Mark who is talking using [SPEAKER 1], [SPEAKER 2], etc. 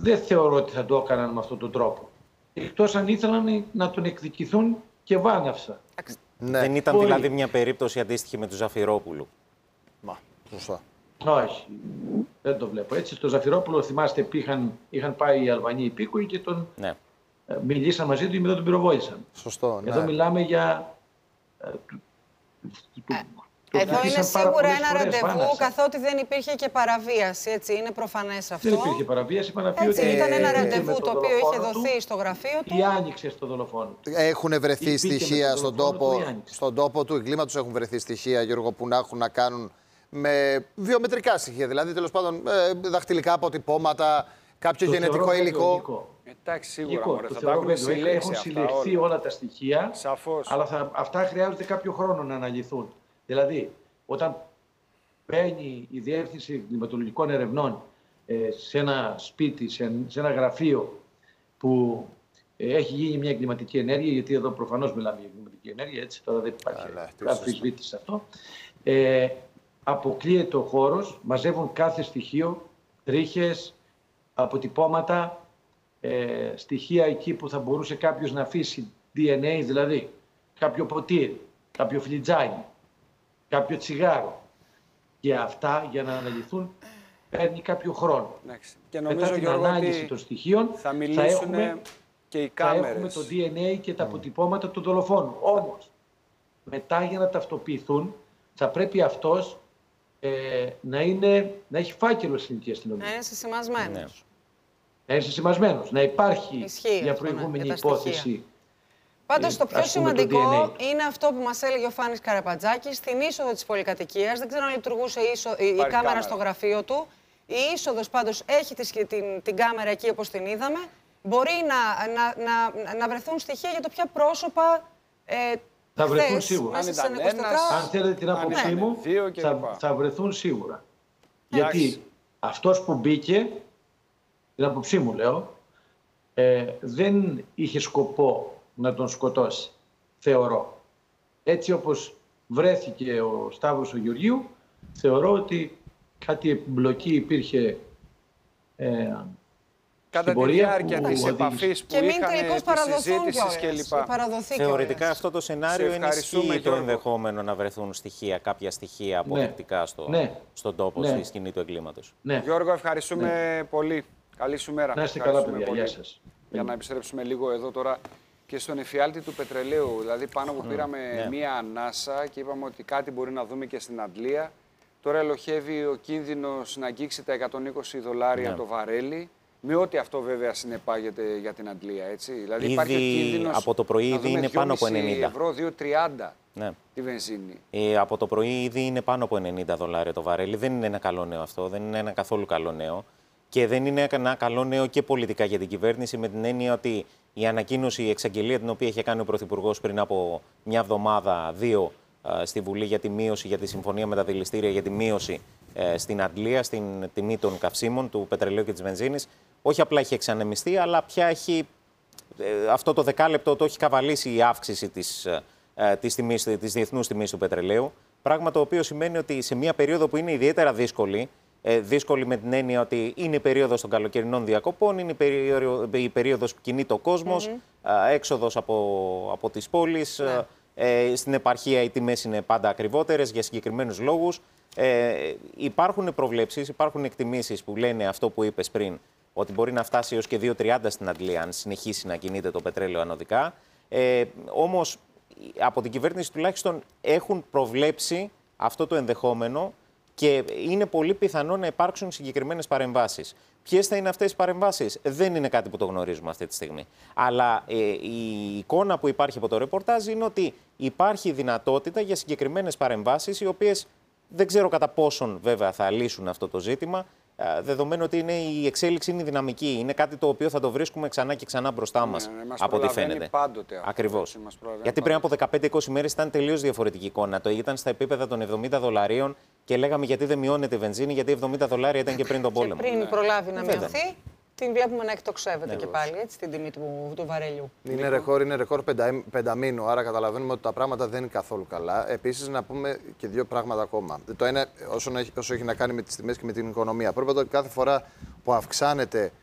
[SPEAKER 1] δεν θεωρώ ότι θα το έκαναν με αυτόν τον τρόπο. Εκτός αν ήθελαν να τον εκδικηθούν και βάναυσα.
[SPEAKER 2] Ναι. Δεν ήταν δηλαδή μια περίπτωση αντίστοιχη με του Ζαφυρόπουλου?
[SPEAKER 1] Σωστά. Όχι, δεν το βλέπω έτσι. Στο Ζαφυρόπουλο, θυμάστε, είχαν πάει οι Αλβανοί υπήκοοι και τον μιλήσαν μαζί του και μετά τον πυροβόλησαν.
[SPEAKER 3] Σωστό, ναι.
[SPEAKER 1] Εδώ μιλάμε για...
[SPEAKER 4] Εδώ είναι σίγουρα ένα ραντεβού, καθότι δεν υπήρχε και παραβίαση, έτσι, είναι προφανές αυτό.
[SPEAKER 1] Δεν υπήρχε παραβίαση, είπα να πει
[SPEAKER 4] ότι ήταν ένα ραντεβού το οποίο είχε δοθεί στο γραφείο του.
[SPEAKER 1] Ή άνοιξε στο δολοφόνο.
[SPEAKER 3] Έχουν βρεθεί στοιχεία στον τόπο του εγκλήματος, έχουν βρεθεί στοιχεία, Γιώργο, που να έχουν να κάνουν με βιομετρικά στοιχεία, δηλαδή τέλος πάντων δαχτυλικά αποτυπώματα, κάποιο γενετικό υλικό.
[SPEAKER 5] Εντάξει, σίγουρα θα τα έχουμε συλλέξει.
[SPEAKER 1] Έχουν συλλεχθεί όλα τα στοιχεία,
[SPEAKER 5] σαφώς.
[SPEAKER 1] Αλλά αυτά χρειάζονται κάποιο χρόνο να αναλυθούν. Δηλαδή, όταν μπαίνει η Διεύθυνση Εγκληματολογικών Ερευνών σε ένα σπίτι, σε ένα γραφείο που έχει γίνει μια εγκληματική ενέργεια, γιατί εδώ προφανώς μιλάμε για εγκληματική ενέργεια, έτσι τώρα δεν υπάρχει αμφισβήτηση σε αυτό, αποκλείεται ο χώρος, μαζεύουν κάθε στοιχείο, τρίχες, αποτυπώματα, στοιχεία εκεί που θα μπορούσε κάποιος να αφήσει DNA, δηλαδή κάποιο ποτήρι, κάποιο φλιτζάνι, κάποιο τσιγάρο. Και αυτά για να αναλυθούν παίρνει κάποιο χρόνο.
[SPEAKER 5] Και νομίζω,
[SPEAKER 1] μετά την
[SPEAKER 5] Γιώργο,
[SPEAKER 1] ανάλυση των στοιχείων
[SPEAKER 5] θα έχουμε και οι κάμερες.
[SPEAKER 1] Θα έχουμε το DNA και τα αποτυπώματα του δολοφόνου. Όμως, μετά για να ταυτοποιηθούν, θα πρέπει αυτός να έχει φάκελο στην ελληνική αστυνομία.
[SPEAKER 4] Να είναι συσημασμένος.
[SPEAKER 1] Να είναι συσημασμένος. Να υπάρχει μια προηγούμενη υπόθεση.
[SPEAKER 4] Πάντως το πιο σημαντικό είναι αυτό που μας έλεγε ο Φάνης Καραπατζάκης στην είσοδο της πολυκατοικίας. Δεν ξέρω αν λειτουργούσε η κάμερα στο γραφείο του. Η είσοδος πάντως έχει την κάμερα εκεί όπως την είδαμε. Μπορεί να βρεθούν στοιχεία για το ποια πρόσωπα
[SPEAKER 1] θα βρεθούν σίγουρα. Αν θέλετε την άποψή μου, θα βρεθούν σίγουρα. Γιατί αυτός που μπήκε, την άποψή μου λέω, δεν είχε σκοπό να τον σκοτώσει, θεωρώ. Έτσι όπως βρέθηκε ο Σταύρος ο Γεωργίου, θεωρώ ότι κάτι εμπλοκή υπήρχε
[SPEAKER 5] κατά τη διάρκεια της επαφής που είχαν, της συζήτησης κλπ.
[SPEAKER 2] Θεωρητικά αυτό το σενάριο ενισχύει το ενδεχόμενο να βρεθούν στοιχεία, κάποια στοιχεία αποδεικτικά στον τόπο, στη σκηνή του εγκλήματος.
[SPEAKER 5] Γιώργο, ευχαριστούμε πολύ. Καλή σου μέρα.
[SPEAKER 1] Να είστε καλά, παιδιά. Γεια σας.
[SPEAKER 5] Για να επιστρέψουμε λίγο εδώ τώρα και στον εφιάλτη του πετρελαίου. Δηλαδή, πάνω που πήραμε μία ανάσα και είπαμε ότι κάτι μπορεί να δούμε και στην Αντλία. Τώρα ελοχεύει ο κίνδυνος να αγγίξει τα $120 το βαρέλι. Με ό,τι αυτό βέβαια συνεπάγεται για την Αντλία, έτσι. Δηλαδή
[SPEAKER 2] ήδη,
[SPEAKER 5] υπάρχει ο κίνδυνος
[SPEAKER 2] από το πρωί ήδη είναι πάνω από 90
[SPEAKER 5] ευρώ, 2,30 τη βενζίνη.
[SPEAKER 2] Από το πρωί ήδη είναι πάνω από $90 το βαρέλι. Δεν είναι ένα καλό νέο αυτό, δεν είναι ένα καθόλου καλό νέο. Και δεν είναι ένα καλό νέο και πολιτικά για την κυβέρνηση, με την έννοια ότι η ανακοίνωση, η εξαγγελία την οποία είχε κάνει ο Πρωθυπουργός πριν από μια εβδομάδα, 2, στη Βουλή για τη μείωση, για τη συμφωνία με τα δηληστήρια, για τη μείωση στην Αντλία, στην τιμή των καυσίμων, του πετρελαίου και της βενζίνης, όχι απλά έχει εξανεμιστεί, αλλά πια έχει αυτό το δεκάλεπτο το έχει καβαλήσει η αύξηση της διεθνούς τιμής του πετρελαίου. Πράγμα το οποίο σημαίνει ότι σε μια περίοδο που είναι ιδιαίτερα δύσκολη, δύσκολη με την έννοια ότι είναι η περίοδος των καλοκαιρινών διακοπών, είναι η περίοδος που κινείται ο κόσμος, έξοδος από τις πόλεις, στην επαρχία οι τιμές είναι πάντα ακριβότερες για συγκεκριμένους λόγους. Υπάρχουν προβλέψεις, υπάρχουν εκτιμήσεις που λένε αυτό που είπες πριν, ότι μπορεί να φτάσει έως και 2,30 στην Αντλία αν συνεχίσει να κινείται το πετρέλαιο ανωδικά. Όμως από την κυβέρνηση τουλάχιστον έχουν προβλέψει αυτό το ενδεχόμενο και είναι πολύ πιθανό να υπάρξουν συγκεκριμένες παρεμβάσεις. Ποιες θα είναι αυτές οι παρεμβάσεις, δεν είναι κάτι που το γνωρίζουμε αυτή τη στιγμή. Αλλά η εικόνα που υπάρχει από το ρεπορτάζ είναι ότι υπάρχει δυνατότητα για συγκεκριμένες παρεμβάσεις, οι οποίες δεν ξέρω κατά πόσον βέβαια θα λύσουν αυτό το ζήτημα, δεδομένου ότι η εξέλιξη είναι δυναμική. Είναι κάτι το οποίο θα το βρίσκουμε ξανά και ξανά μπροστά μας, από ό,τι φαίνεται. Ακριβώς. Γιατί πριν από 15-20 μέρες ήταν τελείως διαφορετική εικόνα. Το ήταν στα επίπεδα των $70 και λέγαμε γιατί δεν μειώνεται η βενζίνη, γιατί $70 ήταν και πριν τον πόλεμο.
[SPEAKER 4] Και πριν προλάβει να μειωθεί, την βλέπουμε να εκτοξεύεται και πάλι, έτσι, την τιμή του βαρέλιου.
[SPEAKER 3] Είναι ρεκόρ πενταμήνου, άρα καταλαβαίνουμε ότι τα πράγματα δεν είναι καθόλου καλά. Επίσης, να πούμε και δύο πράγματα ακόμα. Το ένα, όσο έχει να κάνει με τις τιμές και με την οικονομία. Πρώτα, κάθε φορά που αυξάνεται